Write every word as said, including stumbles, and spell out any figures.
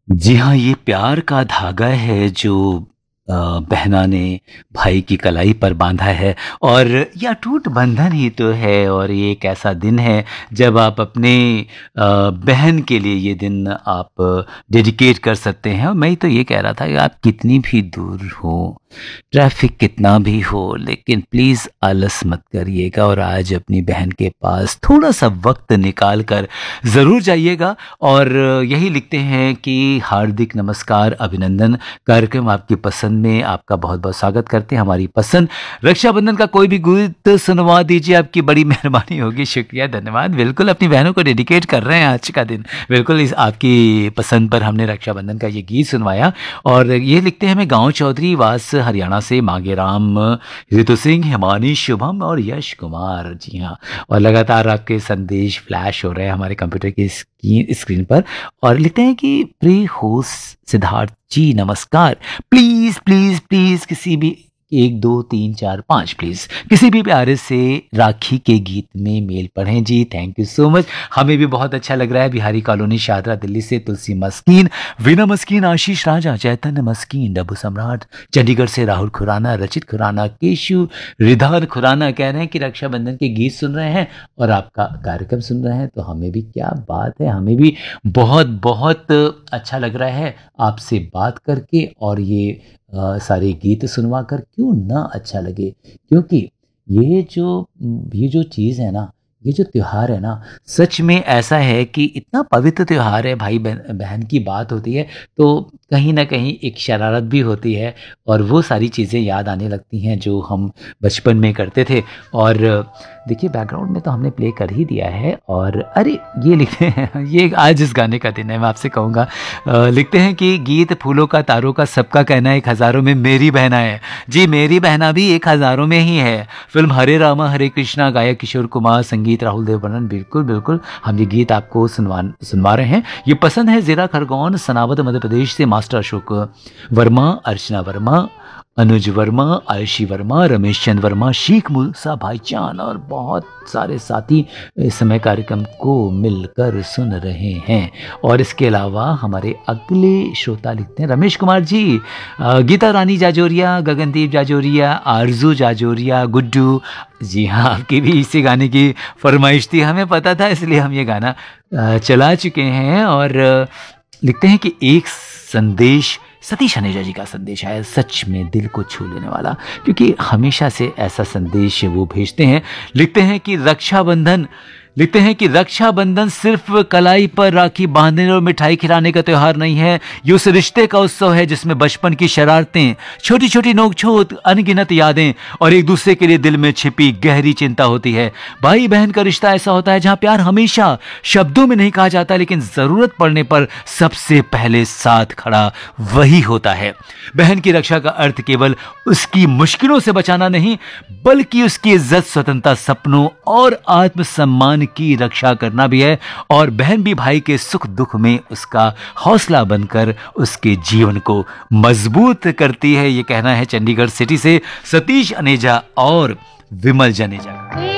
जी हाँ, ये प्यार का धागा है जो अ, बहना ने भाई की कलाई पर बाँधा है और या टूट बंधन ही तो है और ये एक ऐसा दिन है जब आप अपने अ, बहन के लिए ये दिन आप डेडिकेट कर सकते हैं और मैं तो ये कह रहा था कि आप कितनी भी दूर हो, ट्रैफ़िक कितना भी हो, लेकिन प्लीज़ आलस मत करिएगा और आज अपनी बहन के पास थोड़ा-सा वक़्त निकाल कर ज़रूर जाइएगा और यही लिखते हैं कि हार्दिक नमस्कार, अभिनंदन, कार्यक्रम आपकी पसंद में आपका बहुत-बहुत स्वागत करते हैं। हमारी पसंद रक्षाबंधन का कोई भी गीत सुनवा दीजिए, आपकी बड़ी मेहरबानी होगी। शुक्रिया, धन्यवाद। बिल्कुल अपनी बहनों को डेडिकेट कर रहे हैं आज का दिन। बिल्कुल इस आपकी पसंद पर हमने रक्षाबंधन का ये गीत सुनवाया और ये लिखते हैं मैं गाँव चौधरी वास हरियाणा से मांगेराम, ऋतु सिंह, हिमानी, शुभम और यश कुमार। जी हाँ, और लगातार आपके संदेश फ्लैश हो रहे हैं हमारे कंप्यूटर की स्क्रीन स्क्रीन पर और लिखते हैं कि प्रिय होस्ट सिद्धार्थ जी नमस्कार। प्लीज़, प्लीज़, प्लीज़ किसी भी एक, दो, तीन, चार, पाँच प्लीज़ किसी भी प्यारे से राखी के गीत में मेल पढ़ें जी। Thank you so much. हमें भी बहुत अच्छा लग रहा है। बिहारी कॉलोनी शाहदरा दिल्ली से तुलसी मस्कीन, वीना मस्कीन, आशीष राजा, चैतन्य मस्कीन, डब्बू सम्राट, चंडीगढ़ से राहुल खुराना, रचित खुराना, केशु रिधान खुराना कह रहे हैं कि रक्षाबंधन के गीत सुन रहे हैं और आपका कार्यक्रम सुन रहे हैं तो हमें भी क्या बात है, हमें भी बहुत बहुत अच्छा लग रहा है आपसे बात करके और ये अ, सारे गीत सुनवा कर क्यों ना अच्छा लगे, क्योंकि ये जो ये जो चीज़ है ना, ये जो त्योहार है ना, सच में ऐसा है कि इतना पवित्र त्योहार है। भाई बहन बहन की बात होती है तो कहीं ना कहीं एक शरारत भी होती है और वो सारी चीज़ें याद आने लगती हैं जो हम बचपन में करते थे। और देखिए बैकग्राउंड में तो हमने प्ले कर ही दिया है और अरे ये लिखते हैं ये आज इस गाने का दिन है, मैं आपसे कहूँगा। अ, लिखते हैं कि गीत फूलों का तारों का सबका कहना एक हज़ारों में मेरी बहना है। जी मेरी बहना भी एक हज़ारों में ही है। फिल्म हरे रामा हरे कृष्णा, गायक किशोर कुमार, संगीत राहुल देवबर्मन। बिल्कुल बिल्कुल हम ये गीत आपको सुनवा सुनवा रहे हैं। ये पसंद है ज़िला खरगोन, सनावद मध्य प्रदेश से मास्टर अशोक वर्मा, अर्चना वर्मा, अनुज वर्मा, आयुषी वर्मा, रमेश चंद वर्मा, शीख मूसा भाईजान और बहुत सारे साथी इस समय कार्यक्रम को मिलकर सुन रहे हैं। और इसके अलावा हमारे अगले श्रोता लिखते हैं रमेश कुमार जी, अ, गीता रानी जाजोरिया, गगनदीप जाजोरिया, आरजू जाजोरिया, गुड्डू। जी हाँ, आपकी भी इसी गाने की फरमाइश थी, हमें पता था इसलिए हम ये गाना अ, चला चुके हैं। और अ, लिखते हैं कि एक संदेश सतीश हनेजा जी का संदेश है, सच में दिल को छू लेने वाला, क्योंकि हमेशा से ऐसा संदेश वो भेजते हैं। लिखते हैं कि रक्षाबंधन लिखते हैं कि रक्षाबंधन सिर्फ कलाई पर राखी बांधने और मिठाई खिलाने का त्योहार नहीं है, ये उस रिश्ते का उत्सव है जिसमें बचपन की शरारतें, छोटी छोटी नोकझोंक, अनगिनत यादें और एक दूसरे के लिए दिल में छिपी गहरी चिंता होती है। भाई बहन का रिश्ता ऐसा होता है जहां प्यार हमेशा शब्दों में नहीं कहा जाता, लेकिन जरूरत पड़ने पर सबसे पहले साथ खड़ा वही होता है। बहन की रक्षा का अर्थ केवल उसकी मुश्किलों से बचाना नहीं, बल्कि उसकी इज्जत, स्वतंत्रता, सपनों और आत्मसम्मान की रक्षा करना भी है। और बहन भी भाई के सुख दुख में उसका हौसला बनकर उसके जीवन को मजबूत करती है। ये कहना है चंडीगढ़ सिटी से सतीश अनेजा और विमल जनेजा का।